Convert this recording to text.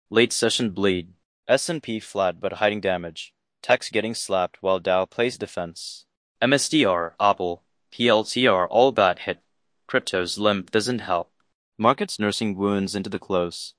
Late session bleed. S&P flat but hiding damage. Tech's getting slapped while Dow plays defense. MSTR, Apple, PLTR all bad hit. Crypto's limp doesn't help. Markets nursing wounds into the close.